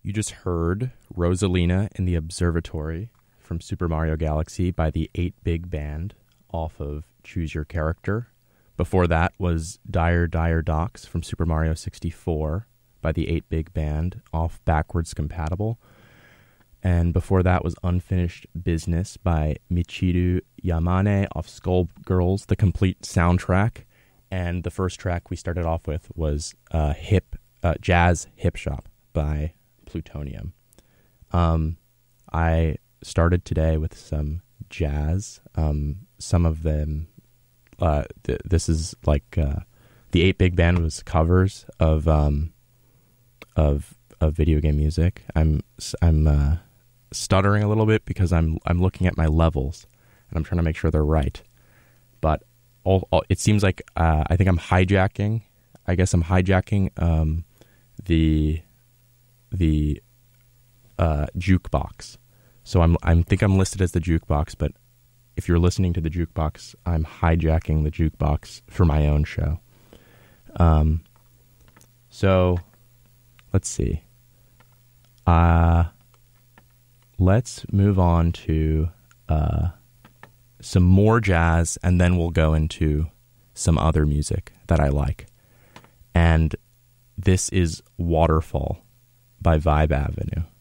You just heard Rosalina in the Observatory from Super Mario Galaxy by the 8 Big Band off of Choose Your Character. Before that was Dire Dire Docks from Super Mario 64 by the 8 Big Band off Backwards Compatible. And before that was Unfinished Business by Michiru Yamane off Skullgirls, the complete soundtrack. And the first track we started off with was Jazz Hip Shop by Plutonium. I started today with some jazz. Some of them, this is like the 8 Big Band was covers of video game music. I'm stuttering a little bit because I'm looking at my levels and I'm trying to make sure they're right. But it seems like I think I'm hijacking. I guess I'm hijacking the jukebox. So I think I'm listed as the jukebox, but if you're listening to the jukebox, I'm hijacking the jukebox for my own show. So let's see. Let's move on to some more jazz, and then we'll go into some other music that I like. And this is Waterfall by Vibe Avenue.